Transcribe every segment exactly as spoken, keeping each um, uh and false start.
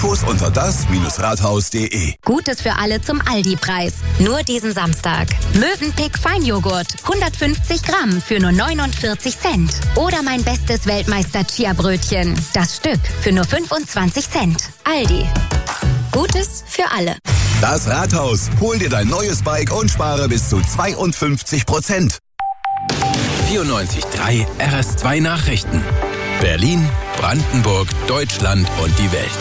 Infos unter das Rathaus punkt de. Gutes für alle zum Aldi-Preis. Nur diesen Samstag. Mövenpick Feinjoghurt. hundertfünfzig Gramm für nur neunundvierzig Cent. Oder mein bestes Weltmeister-Chia-Brötchen. Das Stück für nur fünfundzwanzig Cent. Aldi. Gutes für alle. Das Rathaus. Hol dir dein neues Bike und spare bis zu zweiundfünfzig Prozent. vierundneunzig Komma drei R S zwei Nachrichten. Berlin, Brandenburg, Deutschland und die Welt.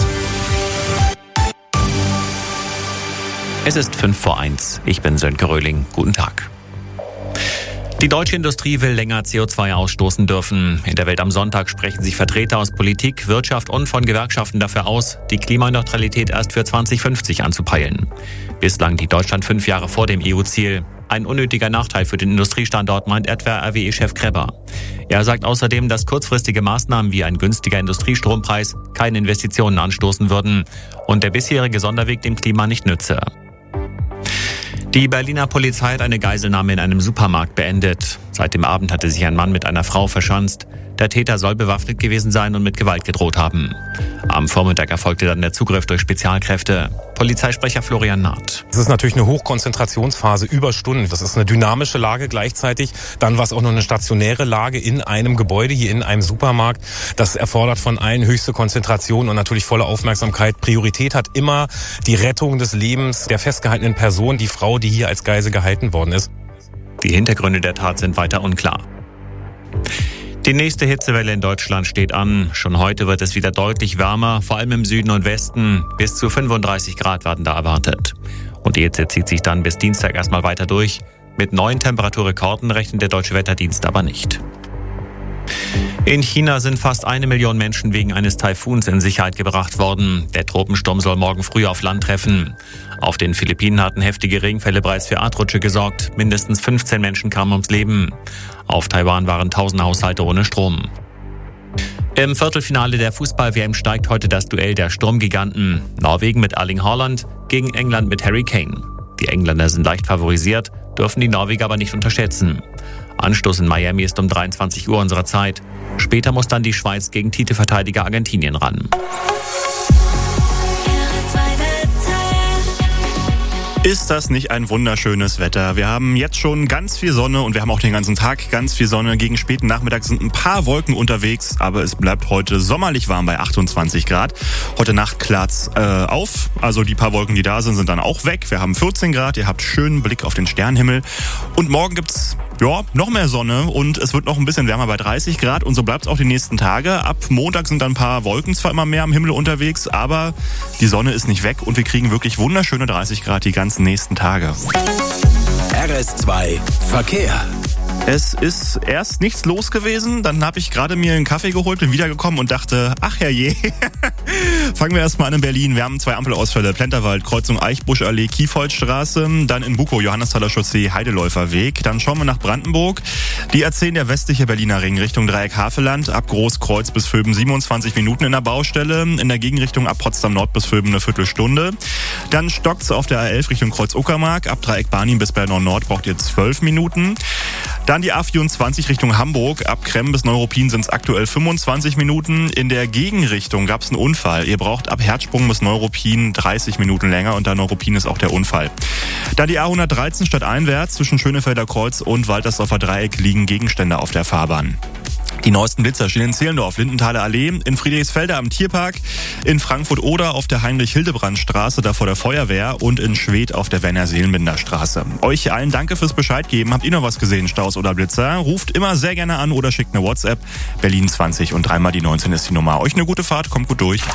Es ist fünf vor eins. Ich bin Sönke Röhling. Guten Tag. Die deutsche Industrie will länger C O zwei ausstoßen dürfen. In der Welt am Sonntag sprechen sich Vertreter aus Politik, Wirtschaft und von Gewerkschaften dafür aus, die Klimaneutralität erst für zwanzig fünfzig anzupeilen. Bislang liegt Deutschland fünf Jahre vor dem E U-Ziel. Ein unnötiger Nachteil für den Industriestandort, meint etwa R W E-Chef Kreber. Er sagt außerdem, dass kurzfristige Maßnahmen wie ein günstiger Industriestrompreis keine Investitionen anstoßen würden und der bisherige Sonderweg dem Klima nicht nütze. Die Berliner Polizei hat eine Geiselnahme in einem Supermarkt beendet. Seit dem Abend hatte sich ein Mann mit einer Frau verschanzt. Der Täter soll bewaffnet gewesen sein und mit Gewalt gedroht haben. Am Vormittag erfolgte dann der Zugriff durch Spezialkräfte. Polizeisprecher Florian Naht. Es ist natürlich eine Hochkonzentrationsphase über Stunden. Das ist eine dynamische Lage gleichzeitig. Dann war es auch noch eine stationäre Lage in einem Gebäude, hier in einem Supermarkt. Das erfordert von allen höchste Konzentration und natürlich volle Aufmerksamkeit. Priorität hat immer die Rettung des Lebens der festgehaltenen Person, die Frau, die hier als Geisel gehalten worden ist. Die Hintergründe der Tat sind weiter unklar. Die nächste Hitzewelle in Deutschland steht an. Schon heute wird es wieder deutlich wärmer, vor allem im Süden und Westen. Bis zu fünfunddreißig Grad werden da erwartet. Und die Hitze zieht sich dann bis Dienstag erstmal weiter durch. Mit neuen Temperaturrekorden rechnet der Deutsche Wetterdienst aber nicht. In China sind fast eine Million Menschen wegen eines Taifuns in Sicherheit gebracht worden. Der Tropensturm soll morgen früh auf Land treffen. Auf den Philippinen hatten heftige Regenfälle bereits für Erdrutsche gesorgt. Mindestens fünfzehn Menschen kamen ums Leben. Auf Taiwan waren tausend Haushalte ohne Strom. Im Viertelfinale der Fußball-W M steigt heute das Duell der Sturmgiganten. Norwegen mit Erling Haaland gegen England mit Harry Kane. Die Engländer sind leicht favorisiert, dürfen die Norweger aber nicht unterschätzen. Anstoß in Miami ist um dreiundzwanzig Uhr unserer Zeit. Später muss dann die Schweiz gegen Titelverteidiger Argentinien ran. Ist das nicht ein wunderschönes Wetter? Wir haben jetzt schon ganz viel Sonne und wir haben auch den ganzen Tag ganz viel Sonne. Gegen späten Nachmittag sind ein paar Wolken unterwegs, aber es bleibt heute sommerlich warm bei achtundzwanzig Grad. Heute Nacht klart's äh, auf, also die paar Wolken, die da sind, sind dann auch weg. Wir haben vierzehn Grad, ihr habt schönen Blick auf den Sternenhimmel und morgen gibt's ja, noch mehr Sonne und es wird noch ein bisschen wärmer bei dreißig Grad und so bleibt es auch die nächsten Tage. Ab Montag sind dann ein paar Wolken zwar immer mehr am Himmel unterwegs, aber die Sonne ist nicht weg und wir kriegen wirklich wunderschöne dreißig Grad die ganzen nächsten Tage. R S zwei Verkehr. Es ist erst nichts los gewesen, dann habe ich gerade mir einen Kaffee geholt, bin wiedergekommen und dachte, ach herrje. Fangen wir erstmal an in Berlin. Wir haben zwei Ampelausfälle. Plenterwald, Kreuzung Eichbuschallee, Kiefholzstraße, dann in Bukow, Johannesthaler Chaussee, Heideläuferweg. Dann schauen wir nach Brandenburg. Die A zehn, der westliche Berliner Ring, Richtung Dreieck Havelland, ab Großkreuz bis Vöben siebenundzwanzig Minuten in der Baustelle. In der Gegenrichtung ab Potsdam Nord bis Vöben eine Viertelstunde. Dann stockt's auf der A elf Richtung Kreuz-Uckermark. Ab Dreieck Barnim bis Bernau Nord braucht ihr zwölf Minuten. Dann die A vierundzwanzig Richtung Hamburg. Ab Kremm bis Neuruppin sind es aktuell fünfundzwanzig Minuten. In der Gegenrichtung gab es einen Unfall. Ihr braucht ab Herzsprung bis Neuruppin dreißig Minuten länger und da Neuruppin ist auch der Unfall. Dann die A hundertdreizehn stadteinwärts zwischen Schönefelder Kreuz und Waltersdorfer Dreieck liegen Gegenstände auf der Fahrbahn. Die neuesten Blitzer stehen in Zehlendorf, Lindenthaler Allee, in Friedrichsfelde am Tierpark, in Frankfurt-Oder auf der Heinrich-Hildebrand-Straße, da vor der Feuerwehr und in Schwedt auf der Werner-Seelenbinder-Straße. Euch allen danke fürs Bescheid geben. Habt ihr noch was gesehen, Staus oder Blitzer? Ruft immer sehr gerne an oder schickt eine WhatsApp. Berlin zwanzig und dreimal die neunzehn ist die Nummer. Euch eine gute Fahrt, kommt gut durch.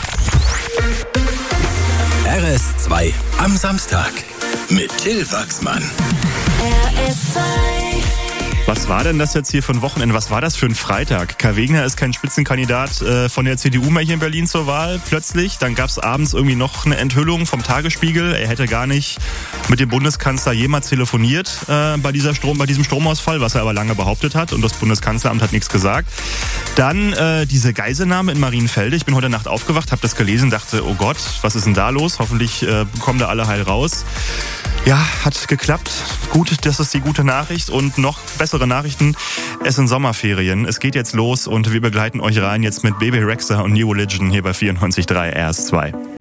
R S zwei am Samstag mit Till Wachsmann. R S zwei. Was war denn das jetzt hier für ein Wochenende? Was war das für ein Freitag? Kai Wegner ist kein Spitzenkandidat äh, von der C D U mehr hier in Berlin zur Wahl, plötzlich. Dann gab es abends irgendwie noch eine Enthüllung vom Tagesspiegel. Er hätte gar nicht mit dem Bundeskanzler jemals telefoniert äh, bei, dieser Strom, bei diesem Stromausfall, was er aber lange behauptet hat. Und das Bundeskanzleramt hat nichts gesagt. Dann äh, diese Geiselnahme in Marienfelde. Ich bin heute Nacht aufgewacht, habe das gelesen, dachte, oh Gott, was ist denn da los? Hoffentlich äh, kommen da alle heil raus. Ja, hat geklappt. Gut, das ist die gute Nachricht. Und noch bessere Nachrichten. Es sind Sommerferien. Es geht jetzt los und wir begleiten euch rein jetzt mit Baby Rexha und New Religion hier bei vierundneunzig Komma drei R S zwei.